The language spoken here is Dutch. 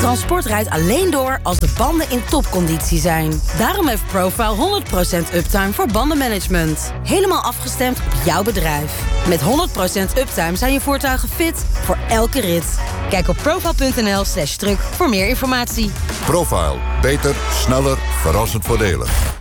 Transport rijdt alleen door als de banden in topconditie zijn. Daarom heeft Profile 100% uptime voor bandenmanagement. Helemaal afgestemd op jouw bedrijf. Met 100% uptime zijn je voertuigen fit voor elke rit. Kijk op profile.nl/truck voor meer informatie. Profile. Beter, sneller, verrassend voordelig.